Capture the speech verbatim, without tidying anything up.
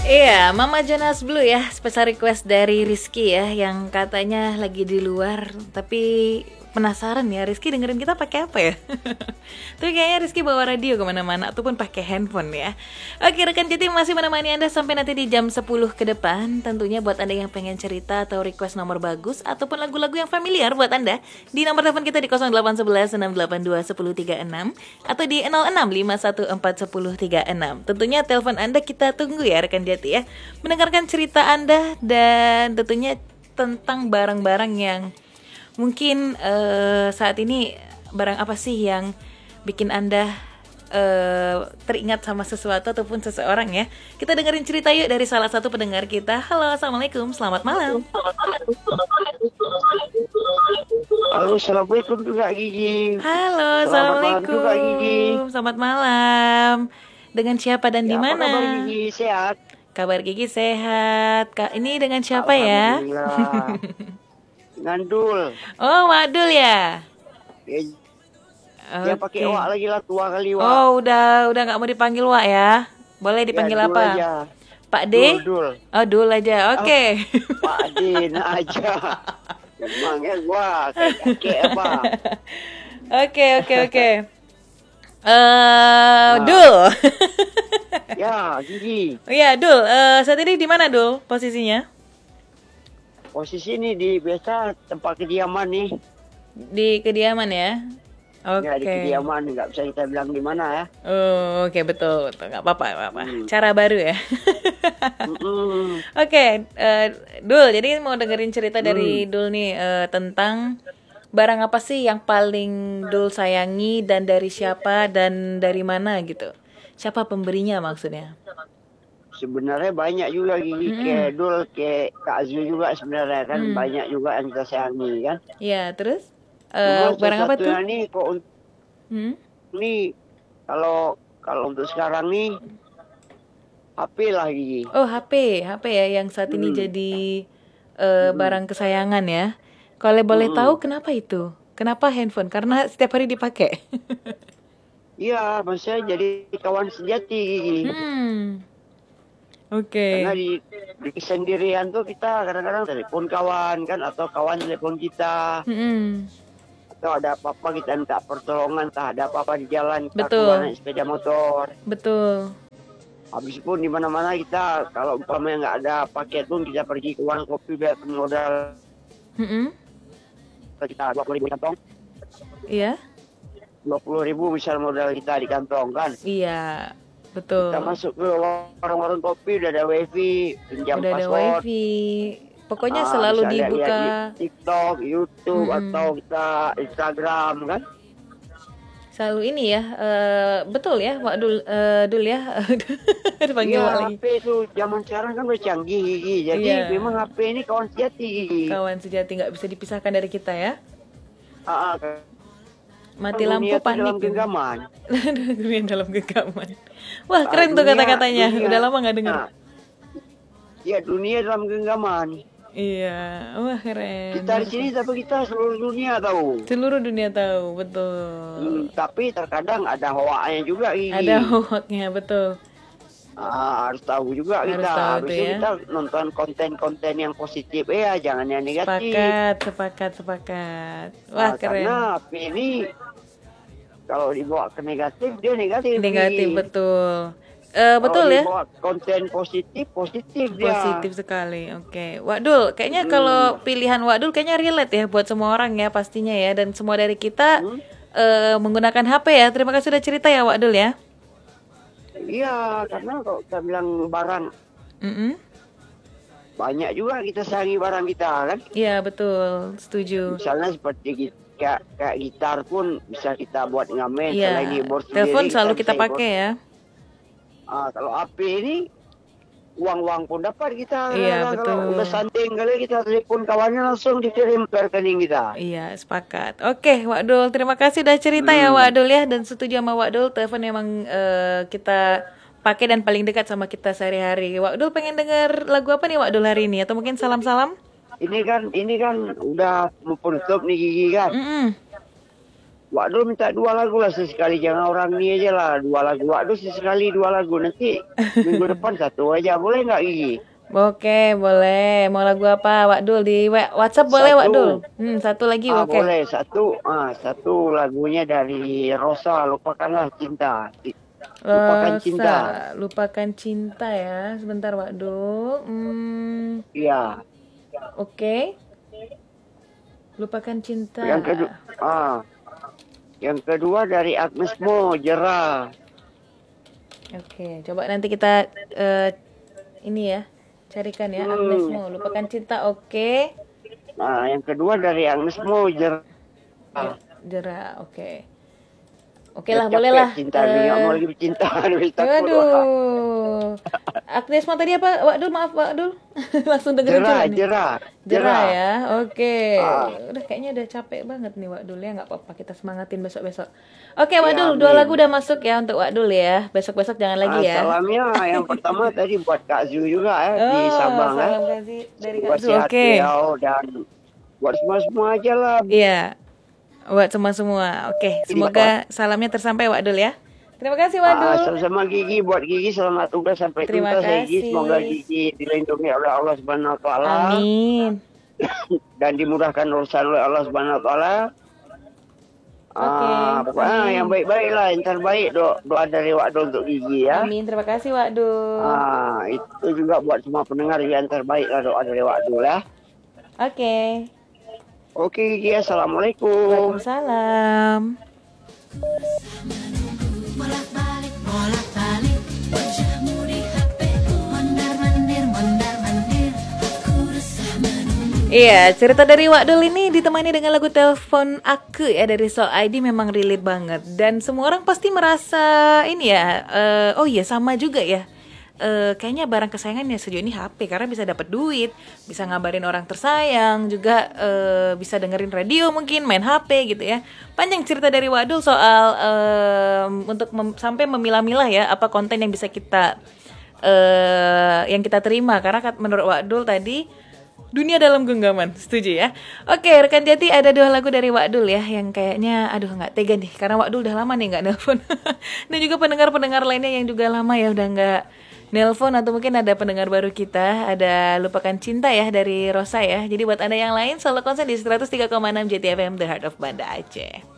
Iya, Mama Jonas Blue ya, special request dari Rizky ya, yang katanya lagi di luar, tapi penasaran ya, Rizky dengerin kita pakai apa ya? Tapi kayaknya Rizky bawa radio kemana-mana ataupun pakai handphone ya. Oke, rekan Jati masih menemani Anda sampai nanti di jam sepuluh ke depan. Tentunya buat Anda yang pengen cerita atau request nomor bagus ataupun lagu-lagu yang familiar buat Anda, di nomor telepon kita di nol delapan satu satu enam delapan dua satu nol tiga enam atau di nol enam lima satu empat satu nol tiga enam. Tentunya telepon Anda kita tunggu ya rekan Jati ya. Mendengarkan cerita Anda dan tentunya tentang barang-barang yang mungkin uh, saat ini barang apa sih yang bikin Anda uh, teringat sama sesuatu ataupun seseorang ya. Kita dengerin cerita yuk dari salah satu pendengar kita. Halo, assalamualaikum, selamat malam. Halo, assalamualaikum juga Gigi. Halo, Selamat assalamualaikum malam juga, Gigi. Selamat malam. Dengan siapa dan Ya, di mana? apa kabar Gigi? Sehat? Kabar Gigi sehat. Kak, ini dengan siapa ya? Alhamdulillah. Ngandul. Oh, Wadul ya. Ya, dia pakai Oke. wak lagi lah, tua kali wak. Oh, udah udah nggak mau dipanggil Wak ya? Boleh dipanggil Ya, Dul apa? aja. Pak D? Dul, Dul. Oh, Dul aja. Oke. Pak Din aja. Emang ya gua kayak kakek apa? Oke, oke, oke. Eh, Nah. Dul. Ya, Gigi. Iya, Dul. Eh, saat ini di mana, Dul? Posisinya? Posisi ini di biasa tempat kediaman nih. Di kediaman ya? Oke. Ya, di kediaman. Nggak bisa kita bilang di mana ya. Oh, oke, betul, betul. Nggak apa-apa, nggak apa-apa. Hmm. Cara baru ya. Mm-mm. Oke, eh, Dul. Jadi mau dengerin cerita dari Hmm. Dul nih eh, tentang barang apa sih yang paling Dul sayangi dan dari siapa dan dari mana gitu? Siapa pemberinya maksudnya? Sebenarnya banyak juga Gigi, Mm-mm. kayak Dul, kayak Kak Azul juga sebenarnya kan Hmm. banyak juga yang kita sayangi kan. Ya, terus Cuma eh, barang salah apa tuh? satunya nih kok un- Hmm? nih kalau kalau untuk sekarang nih H P lah Gigi. Oh, H P, H P ya yang saat ini Hmm. jadi eh, Hmm. barang kesayangan ya. Kalau boleh Hmm. tahu kenapa itu? Kenapa handphone? Karena setiap hari dipakai. Iya, maksudnya jadi kawan sejati Gigi. Hmm. Oke. Karena di di kesendirian tuh kita kadang-kadang telepon kawan kan atau kawan telepon kita Mm-mm. atau ada apa-apa kita minta pertolongan, entah ada apa-apa di jalan kita Betul. keluar naik sepeda motor. Betul. Habis pun di mana-mana kita kalau umpamanya nggak ada paket pun kita pergi ke warung kopi biar modal Mm-mm. kita dua puluh ribu di kantong, Iya. dua puluh ribu misal modal kita di kantong kan. Iya. Betul. Kita masuk ke warung-warung kopi udah ada wifi, pinjam Udah ada password. wifi. Pokoknya Ah, selalu bisa lihat-lihat dibuka. di TikTok, YouTube Mm-mm. atau kita Instagram kan. Selalu ini ya. eh, betul ya, Wak Dul, eh, Dul ya. Dipanggil Wak Iya, lagi. H P itu zaman sekarang kan udah canggih Gigi. Jadi Iya. memang H P ini kawan sejati Gigi. Kawan sejati nggak bisa dipisahkan dari kita ya. Ah, ah, Mati dunia lampu tuh panik. dalam genggaman. Dunia dalam genggaman. Wah, Ah, keren tuh dunia- kata-katanya. dunia. Udah lama nggak dengar. Nah, Iya, dunia dalam genggaman. Iya, wah keren. Kita di sini tapi kita seluruh dunia tahu. Seluruh dunia tahu, betul. Hmm, tapi terkadang ada hoaknya juga Gigi. Ada hoaknya, betul. Ah, harus tahu juga Harus kita. tahu tuh Harusnya ya. kita nonton konten-konten yang positif ya, jangan yang negatif. Sepakat, sepakat, sepakat. Wah, Ah, keren. Karena H P ini kalau dibawa ke negatif dia negatif. Negatif, Gigi. betul. Eh, Kalau betul ya? dibawa konten positif, positif dia. Positif sekali. Oke. Wadul, kayaknya Hmm. kalau pilihan Wadul kayaknya relate ya buat semua orang ya pastinya ya, dan semua dari kita Hmm. eh, menggunakan H P ya. Terima kasih sudah cerita ya Wadul ya. Iya, karena kalau kita bilang barang Mm-mm. banyak juga kita sayangi barang kita kan. Iya, betul. Setuju. Misalnya seperti gi- kayak, kayak gitar pun bisa kita buat ngamen. Iya. Selain keyboard Telepon sendiri, selalu bisa kita keyboard. pakai ya. Ah, kalau H P ini uang-uang pun dapat kita. Iya, Kalau betul. udah santing kali kita telepon kawannya langsung dikirim ke rekening kita. Iya, sepakat. Oke, Wadul, terima kasih udah cerita ya Hmm. Wadul ya, dan setuju sama Wadul, telepon emang eh, kita pakai dan paling dekat sama kita sehari-hari. Wadul pengen denger lagu apa nih Wadul hari ini? Atau mungkin salam-salam? Ini kan ini kan udah mau penutup nih Gigi kan. Mm-mm. Wak Dul minta dua lagu lah sesekali, jangan orang ni aja lah, dua lagu. Wak Dul sesekali dua lagu, nanti minggu depan satu aja, boleh nggak Gigi? Oke, boleh. Mau lagu apa, Wak Dul? Di WhatsApp boleh, Wak Satu. Dul? Hmm, satu lagi, Ah oke. boleh, satu, ah satu lagunya dari Rosa, lupakanlah cinta. Lupakan Rosa, cinta. lupakan cinta ya. Sebentar, Wak Dul. Hmm, Iya. oke. Lupakan cinta. Yang kedua, ah, yang kedua dari Agnes Mo, Jerah. Oke, coba nanti kita eh, ini ya, carikan ya, Hmm. Agnes Mo, lupakan cinta, oke. Nah, yang kedua dari Agnes Mo, Jerah. Jera, oke. Oke lah, Capek boleh lah. cinta, eh, nggak mau lagi bercinta. Waduh. Agnes Mo tadi apa? Wak Dul, maaf Wak Dul. Langsung dengerin Jerah, coba nih. Jerah, Jerah ya, oke. Ah. Udah kayaknya udah capek banget nih Wak Dul ya, nggak apa-apa kita semangatin besok-besok. Oke Wak Ya, Dul, dua amin. lagu udah masuk ya untuk Wak Dul ya. Besok-besok jangan lagi Ah, ya. salamnya yang pertama tadi buat Kak Zu juga ya di Oh, Sabang ya. salam kasih dari Kak Buat Zu, sehat oke. beliau dan buat semua-semua aja lah. Iya, buat semua-semua. Oke, semoga salamnya tersampai Wak Dul ya. Terima kasih Wak Ah, Dul. sama-sama Gigi, buat Gigi selamat tugas sampai Terima tuntas ya Gigi. kasih. Semoga Gigi dilindungi oleh Allah Subhanahu wa taala Amin. dan dimudahkan urusan oleh Allah Subhanahu wa taala. Oke, Ah, pokoknya amin. yang baik-baik lah, yang terbaik do- doa dari Wak Dul untuk Gigi ya. Amin, terima kasih Wak Dul. Ah, itu juga buat semua pendengar yang terbaik lah doa dari Wak Dul ya. Oke. Oke Gigi, assalamualaikum. Waalaikumsalam. Bolak-balik, bolak-balik, wajahmu di H P ku, mondar-mandir, mondar-mandir, aku resah menunggu. Iya, cerita dari Wak Dul ini ditemani dengan lagu Telepon Aku ya dari Soul I D, memang relate banget. Dan semua orang pasti merasa ini ya, eh, oh iya sama juga ya. Eh, kayaknya barang kesayangannya sejauh ini H P, karena bisa dapat duit, bisa ngabarin orang tersayang, juga eh, bisa dengerin radio mungkin, main H P gitu ya. Panjang cerita dari Wak Dul soal eh, untuk mem- sampai memilah-milah ya apa konten yang bisa kita eh, yang kita terima, karena kat- menurut Wak Dul tadi dunia dalam genggaman, setuju ya? Oke, rekan Jati, ada dua lagu dari Wak Dul ya yang kayaknya aduh nggak tega nih, karena Wak Dul udah lama nih nggak nelpon. Dan juga pendengar-pendengar lainnya yang juga lama ya udah nggak nelpon, atau mungkin ada pendengar baru kita, ada Lupakan Cinta ya dari Rosa ya. Jadi buat Anda yang lain selalu konsen di seratus tiga koma enam J T F M The Heart of Banda Aceh.